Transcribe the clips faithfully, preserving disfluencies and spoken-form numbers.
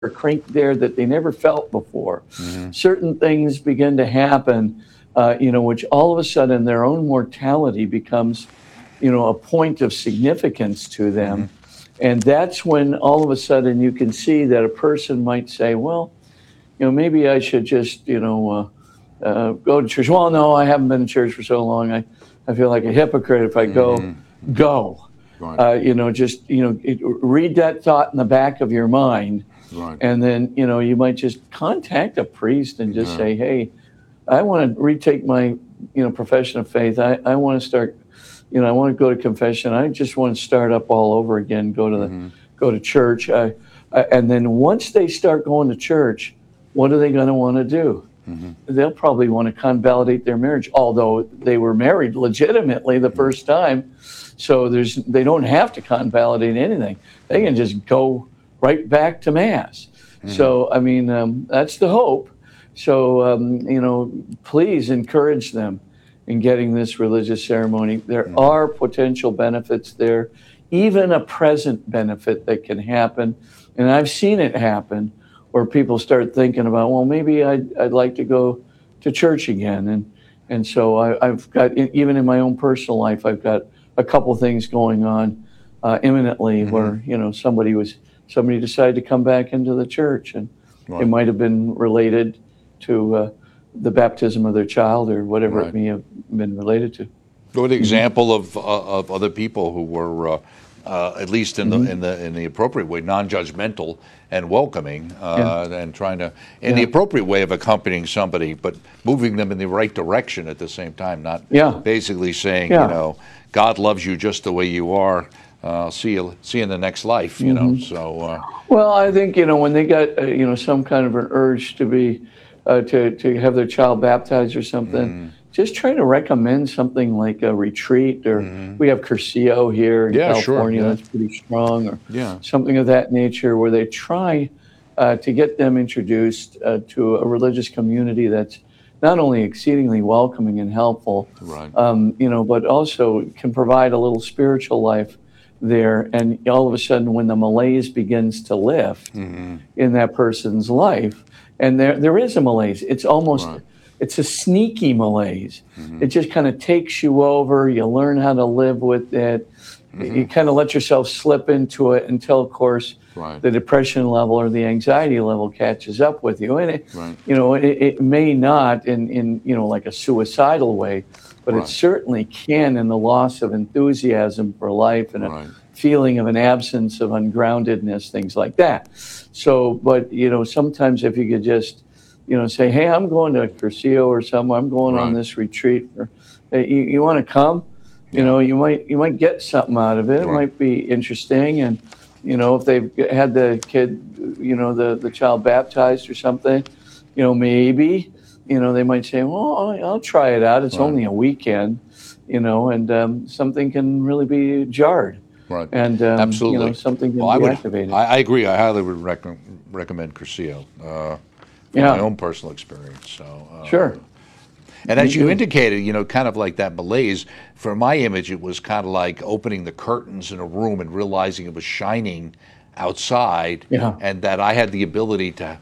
or crank there that they never felt before. Mhm. Certain things begin to happen, uh, you know, which all of a sudden their own mortality becomes, you know, a point of significance to them. Mhm. And that's when all of a sudden you can see that a person might say, well, you know, maybe I should just, you know, uh, uh, go to church. Well, no, I haven't been to church for so long. I, I feel like a hypocrite if I go. Mhm. Mhm. Go. Right. Uh, you know, just, you know, it, read that thought in the back of your mind. Right. And then, you know, you might just contact a priest and just Yeah. say, hey, I want to retake my, you know, profession of faith. I, I want to start, you know, I want to go to confession. I just want to start up all over again, go to the, Mhm. go to church. I, I, and then once they start going to church, what are they going to want to do? Mhm. They'll probably want to convalidate their marriage, although they were married legitimately the first time. So there's, they don't have to convalidate anything. They can just go right back to mass. Mhm. So, I mean, um, that's the hope. So, um, you know, please encourage them in getting this religious ceremony. There Mhm. are potential benefits there, even a present benefit that can happen. And I've seen it happen where people start thinking about, well, maybe I'd, I'd like to go to church again. And, and so I, I've got, even in my own personal life, I've got a couple things going on uh, imminently Mhm. where, you know, somebody was, somebody decided to come back into the church, and Right. it might have been related to uh, the baptism of their child or whatever Right. it may have been related to. Good example of uh, of other people who were uh, uh, at least in Mhm. the in the in the appropriate way, non-judgmental and welcoming, uh, and trying to in the Yeah. appropriate way of accompanying somebody, but moving them in the right direction at the same time. Not Yeah. basically saying, Yeah. you know, God loves you just the way you are. Uh, see you see you in the next life. You know. Mhm. So uh, Well, I think, you know, when they got, uh, you know, some kind of an urge to be, uh, to, to have their child baptized or something, mm, just try to recommend something like a retreat, or mhm. we have Cursillo here in Yeah, sure. California, Yeah. that's pretty strong, or Yeah. something of that nature where they try uh, to get them introduced uh, to a religious community that's not only exceedingly welcoming and helpful, Right. um, you know, but also can provide a little spiritual life there. And all of a sudden, when the malaise begins to lift Hmm. in that person's life, and there there is a malaise, it's almost, Right. it's a sneaky malaise. Hmm. It just kind of takes you over. You learn how to live with it. You Hmm. kind of let yourself slip into it until, of course, Right. the depression level or the anxiety level catches up with you. And it, Right. you know, it, it may not in, in, you know, like a suicidal way, but it Right. certainly can in the loss of enthusiasm for life and a Right. feeling of an absence of ungroundedness, things like that. So, but, you know, sometimes if you could just, you know, say, hey, I'm going to Cursillo or somewhere, I'm going on Right. this retreat, or hey, you, you want to come? You Yeah. know, you might, you might get something out of it. It Right. might be interesting. And, you know, if they've had the kid, you know, the, the child baptized or something, you know, maybe, you know, they might say, well, I'll, I'll try it out. It's Right. only a weekend, you know, and um, something can really be jarred, Right. and, um, you know, Absolutely. something Well, can I be would. activated. I, I agree. I highly would rec- recommend Cursillo uh, from my Yeah, own personal experience. So, uh, sure. and Me as you too. indicated, you know, kind of like that malaise. For my image, it was kind of like opening the curtains in a room and realizing it was shining outside, Yeah. and that I had the ability to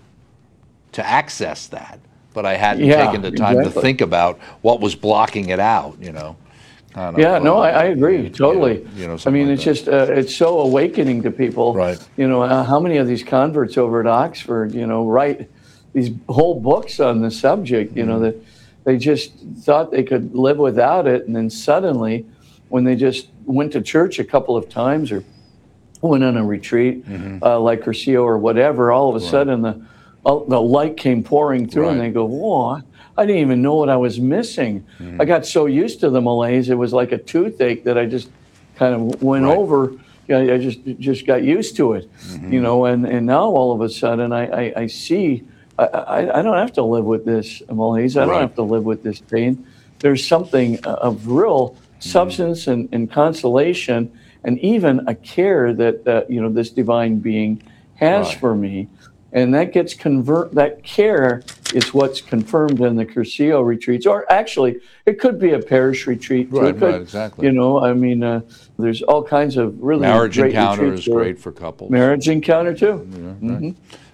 to access that, but I hadn't taken Yeah, the time to exactly. think about what was blocking it out. You know, kind Yeah, of. no, Uh, I, I yeah, agree you know, totally. you know, I something mean, like it's that. just uh, it's so awakening to people. Right. You know, uh, how many of these converts over at Oxford, you know, write these whole books on the subject. You know, Mm. that they just thought they could live without it, and then suddenly, when they just went to church a couple of times or went on a retreat Hmm. uh, like Cursillo or whatever, all of a Right. sudden the uh, the light came pouring through, and Right. they go, "Whoa! I didn't even know what I was missing. I Hmm. got so used to the malaise; it was like a toothache that I just kind of went Right. over. Yeah, I just just got used to it, you Hmm. know. And and now all of a sudden, I I, I see I, I I don't have to live with this malaise. I don't Right. have to live with this pain. There's something uh, of real Hmm. substance and, and consolation, and even a care that uh, you know, this divine being has Right. for me, and that gets convert. That care is what's confirmed in the Cursillo retreats, or actually, it could be a parish retreat too. Right. It Right. could, Exactly. you know, I mean, uh, there's all kinds of really Marriage great encounter retreats is where great for couples. marriage encounter too. Yeah. Right. Hmm